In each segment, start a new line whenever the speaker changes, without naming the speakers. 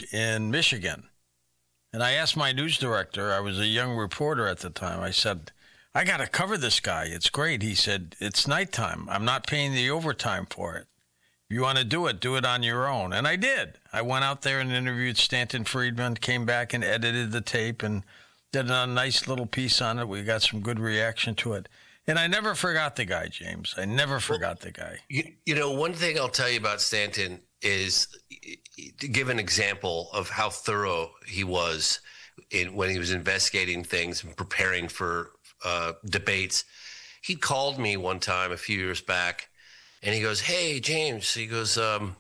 in Michigan. And I asked my news director, I was a young reporter at the time, I said, I got to cover this guy. It's great. He said, it's nighttime. I'm not paying the overtime for it. If you want to do it on your own. And I did. I went out there and interviewed Stanton Friedman, came back and edited the tape and did a nice little piece on it. We got some good reaction to it. And I never forgot the guy, James. I never forgot the guy.
You know, one thing I'll tell you about Stanton is to give an example of how thorough he was when he was investigating things and preparing for debates. He called me one time a few years back, and he goes, "Hey, James," he goes, "do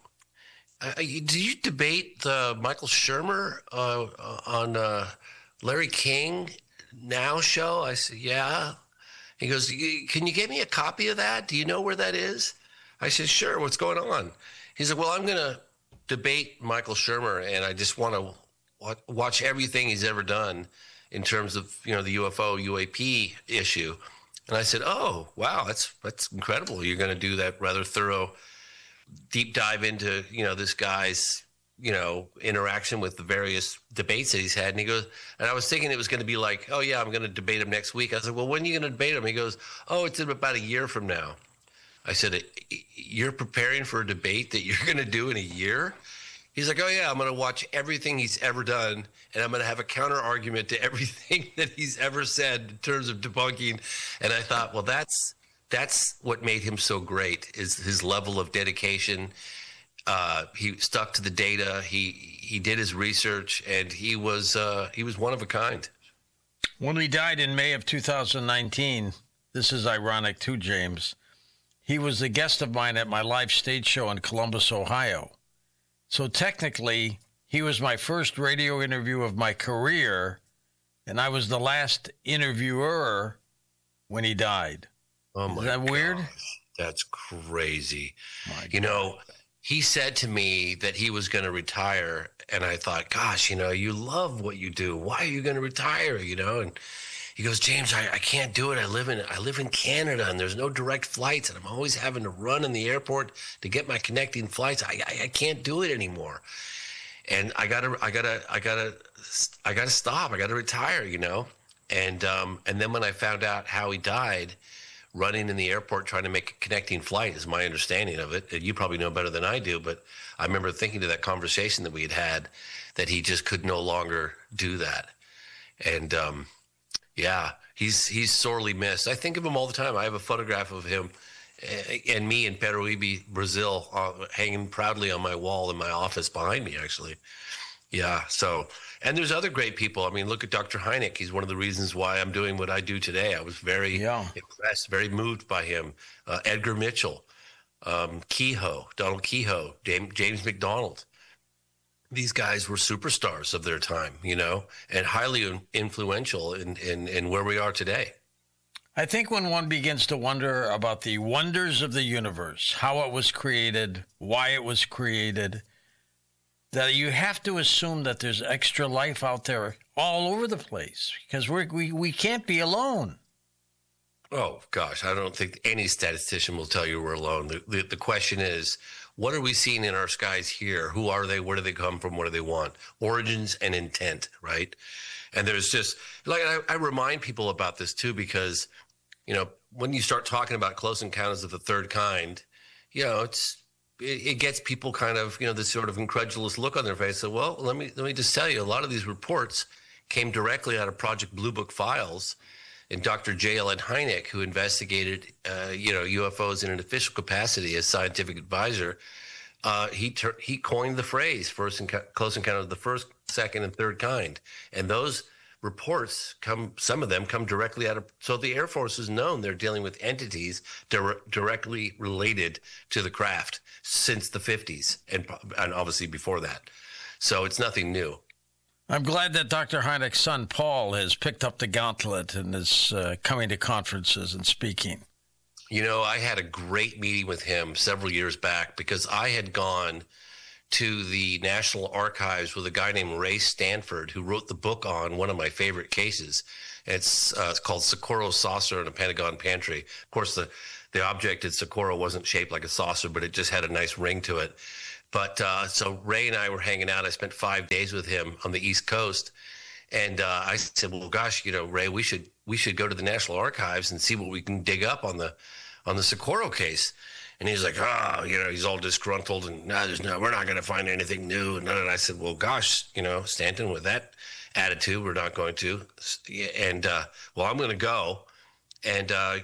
you debate Michael Shermer on Larry King Now show?" I said, "Yeah." He goes, "Can you get me a copy of that? Do you know where that is?" I said, "Sure. What's going on?" He said, "Well, I'm going to debate Michael Shermer, and I just want to watch everything he's ever done in terms of, you know, the UAP issue." And I said, "Oh, wow, that's incredible. You're going to do that rather thorough deep dive into, you know, this guy's, you know, interaction with the various debates that he's had." And he goes, and I was thinking it was going to be like, "Oh yeah, I'm going to debate him next week." I said, "Well, when are you going to debate him?" He goes, "Oh, it's in about a year from now." I said, "You're preparing for a debate that you're going to do in a year?" He's like, "Oh yeah, I'm going to watch everything he's ever done, and I'm going to have a counter argument to everything that he's ever said in terms of debunking." And I thought, well, that's what made him so great, is his level of dedication. He stuck to the data. He did his research, and he was one of a kind.
When he died in May of 2019, this is ironic too, James. He was a guest of mine at my live stage show in Columbus, Ohio. So technically, he was my first radio interview of my career, and I was the last interviewer when he died.
Oh my God. Is that weird? That's crazy. You know, he said to me that he was going to retire, and I thought, gosh, you know, you love what you do. Why are you going to retire, you know? And he goes, "James, I can't do it. I live in Canada, and there's no direct flights, and I'm always having to run in the airport to get my connecting flights. I can't do it anymore. And I gotta stop. I gotta retire, you know." And then when I found out how he died, running in the airport trying to make a connecting flight is my understanding of it. You probably know better than I do, but I remember thinking to that conversation that we had that he just could no longer do that. And yeah, he's sorely missed. I think of him all the time. I have a photograph of him and me in Peruíbe, Brazil, hanging proudly on my wall in my office behind me, actually. Yeah, so, and there's other great people. I mean, look at Dr. Hynek. He's one of the reasons why I'm doing what I do today. I was very impressed, very moved by him. Edgar Mitchell, Kehoe, Donald Kehoe, James McDonald. These guys were superstars of their time, you know, and highly influential in where we are today.
I think when one begins to wonder about the wonders of the universe, how it was created, why it was created, that you have to assume that there's extra life out there all over the place, because we can't be alone.
Oh, gosh, I don't think any statistician will tell you we're alone. The question is, what are we seeing in our skies here? Who are they? Where do they come from? What do they want? Origins and intent, right? And there's just, like, I remind people about this too, because, you know, when you start talking about Close Encounters of the Third Kind, you know, it gets people kind of, you know, this sort of incredulous look on their face. So, well, let me just tell you, a lot of these reports came directly out of Project Blue Book files. And Dr. J. Allen Hynek, who investigated, UFOs in an official capacity as scientific advisor, he coined the phrase Close Encounter of the First, Second, and Third Kind. And those reports some of them come directly out of, so the Air Force has known they're dealing with entities directly related to the craft since the 50s and obviously before that. So it's nothing new.
I'm glad that Dr. Hynek's son, Paul, has picked up the gauntlet and is coming to conferences and speaking.
You know, I had a great meeting with him several years back because I had gone to the National Archives with a guy named Ray Stanford, who wrote the book on one of my favorite cases. It's called Socorro Saucer in a Pentagon Pantry. Of course, the object at Socorro wasn't shaped like a saucer, but it just had a nice ring to it. But so Ray and I were hanging out. I spent 5 days with him on the East Coast. And I said, well, gosh, Ray, we should go to the National Archives and see what we can dig up on the Socorro case. And he's like, he's all disgruntled and we're not going to find anything new. And I said, well, gosh, Stanton, with that attitude, we're not going to. And I'm going to go, and I'm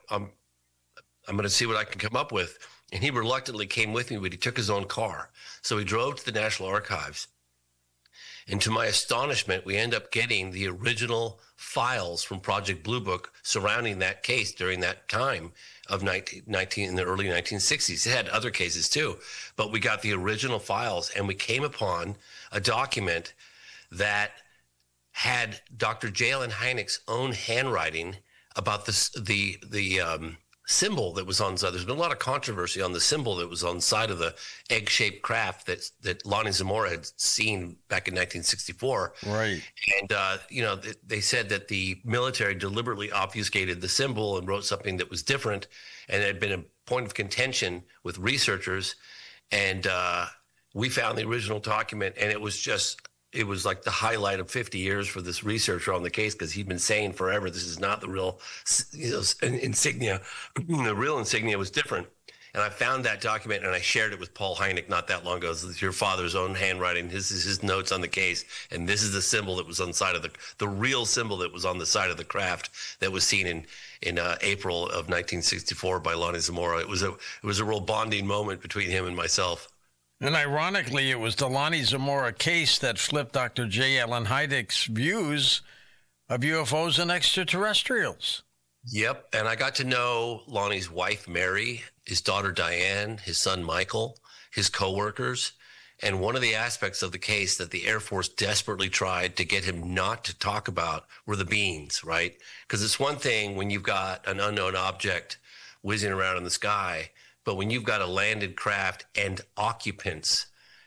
going to see what I can come up with. And he reluctantly came with me, but he took his own car. So he drove to the National Archives. And to my astonishment, we end up getting the original files from Project Blue Book surrounding that case during that time of in the early 1960s. It had other cases too, but we got the original files, and we came upon a document that had Dr. J. Allen Hynek's own handwriting about the symbol that was on the side. There's been a lot of controversy on the symbol that was on the side of the egg-shaped craft that Lonnie Zamora had seen back in 1964.
Right.
And, they said that the military deliberately obfuscated the symbol and wrote something that was different, and it had been a point of contention with researchers. And we found the original document, and it was like the highlight of 50 years for this researcher on the case, because he'd been saying forever, this is not the real insignia. The real insignia was different. And I found that document, and I shared it with Paul Hynek not that long ago. It's your father's own handwriting. This is his notes on the case. And this is the symbol that was on the side of the real symbol that was on the side of the craft that was seen in April of 1964 by Lonnie Zamora. It was a real bonding moment between him and myself.
And ironically, it was the Lonnie Zamora case that flipped Dr. J. Allen Hynek's views of UFOs and extraterrestrials.
Yep. And I got to know Lonnie's wife, Mary, his daughter, Diane, his son, Michael, his coworkers. And one of the aspects of the case that the Air Force desperately tried to get him not to talk about were the beings, right? Because it's one thing when you've got an unknown object whizzing around in the sky, but when you've got a landed craft and occupants,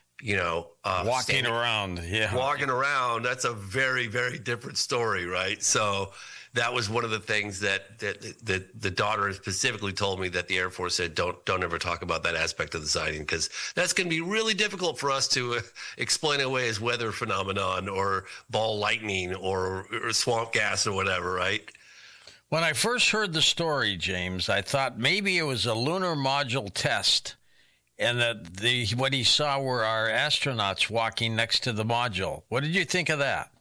walking around,
that's a very, very different story, right? So that was one of the things that the daughter specifically told me, that the Air Force said, don't ever talk about that aspect of the sighting, because that's going to be really difficult for us to explain away as weather phenomenon or ball lightning or swamp gas or whatever, right?
When I first heard the story, James, I thought maybe it was a lunar module test, and that what he saw were our astronauts walking next to the module. What did you think of that?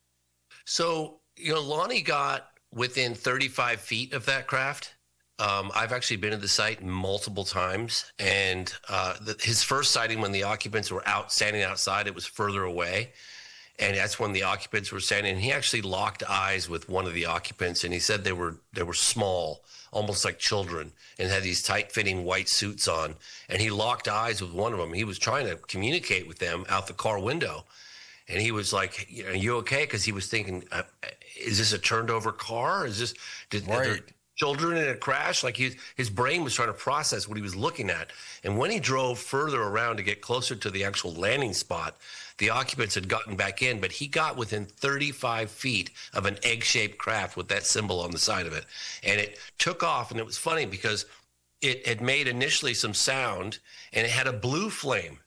So, Lonnie got within 35 feet of that craft. I've actually been at the site multiple times, and his first sighting, when the occupants were standing outside, it was further away. And that's when the occupants were standing. And he actually locked eyes with one of the occupants, and he said they were small, almost like children, and had these tight-fitting white suits on. And he locked eyes with one of them. He was trying to communicate with them out the car window. And he was like, "Are you okay?" Because he was thinking, "Is this a turned-over car? Is this are there children in a crash?" Like his brain was trying to process what he was looking at. And when he drove further around to get closer to the actual landing spot, the occupants had gotten back in, but he got within 35 feet of an egg-shaped craft with that symbol on the side of it. And it took off, and it was funny because it had made initially some sound, and it had a blue flame.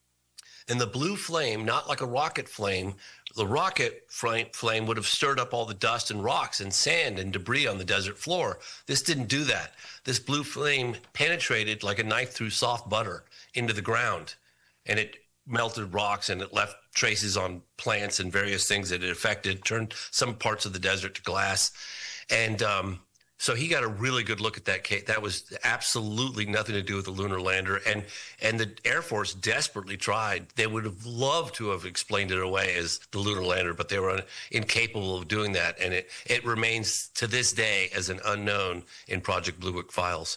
And the blue flame, not like a rocket flame, the rocket flame would have stirred up all the dust and rocks and sand and debris on the desert floor. This didn't do that. This blue flame penetrated like a knife through soft butter into the ground, and it melted rocks, and it left traces on plants and various things that it affected, turned some parts of the desert to glass. And so he got a really good look at that case. That was absolutely nothing to do with the lunar lander. And the Air Force desperately tried. They would have loved to have explained it away as the lunar lander, but they were incapable of doing that. And it remains to this day as an unknown in Project Blue Book files.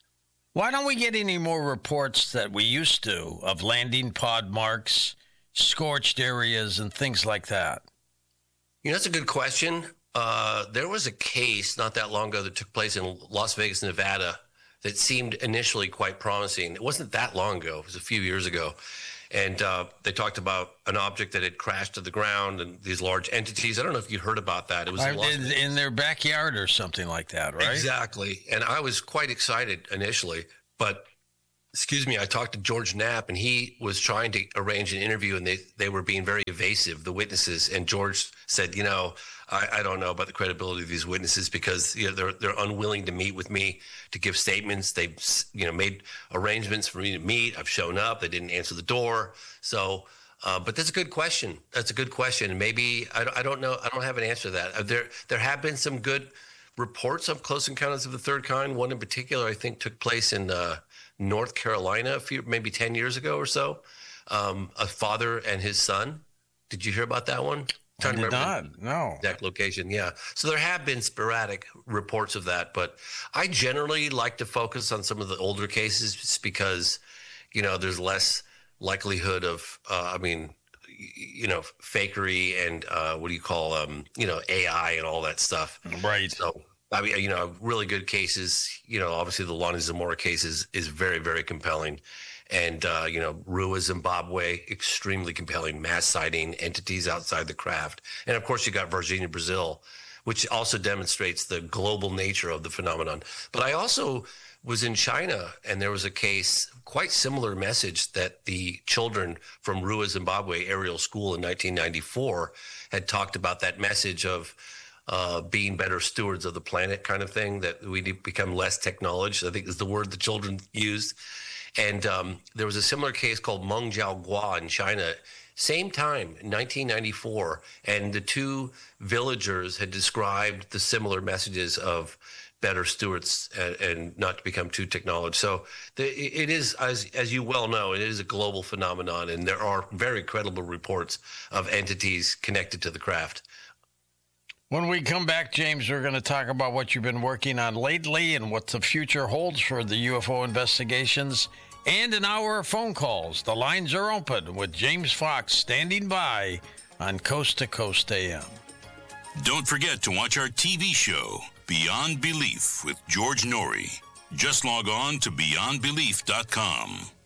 Why don't we get any more reports that we used to of landing pod marks, scorched areas, and things like that?
That's a good question. There was a case not that long ago that took place in Las Vegas, Nevada, that seemed initially quite promising. It wasn't that long ago. It was a few years ago. And they talked about an object that had crashed to the ground and these large entities. I don't know if you heard about that. It was
in their backyard or something like that, right?
Exactly. And I was quite excited initially, but Excuse me, I talked to George Knapp, and he was trying to arrange an interview, and they were being very evasive, the witnesses. And George said, I don't know about the credibility of these witnesses because they're unwilling to meet with me to give statements. They've made arrangements for me to meet. I've shown up. They didn't answer the door. So, but that's a good question. That's a good question. And maybe I don't know. I don't have an answer to that. There have been some good reports of close encounters of the third kind. One in particular, I think, took place in North Carolina maybe 10 years ago or so. A father and his son. Did you hear about that one?
I did not. No.
Exact location. Yeah. So there have been sporadic reports of that, but I generally like to focus on some of the older cases just because, there's less likelihood of, fakery and AI and all that stuff.
Right.
So, really good cases, obviously the Lonnie Zamora case is very, very compelling. And, Rua, Zimbabwe, extremely compelling, mass sighting, entities outside the craft. And, of course, you got Varginha, Brazil, which also demonstrates the global nature of the phenomenon. But I also was in China, and there was a case, quite similar message, that the children from Rua, Zimbabwe Aerial School in 1994 had talked about that message of being better stewards of the planet kind of thing, that we become less technology, I think is the word the children used. And there was a similar case called Meng Jiaogua in China, same time, 1994. And the two villagers had described the similar messages of better stewards and not to become too technology. So it is, as you well know, it is a global phenomenon. And there are very credible reports of entities connected to the craft.
When we come back, James, we're going to talk about what you've been working on lately and what the future holds for the UFO investigations and an hour of phone calls. The lines are open with James Fox standing by on Coast to Coast AM.
Don't forget to watch our TV show, Beyond Belief with George Noory. Just log on to beyondbelief.com.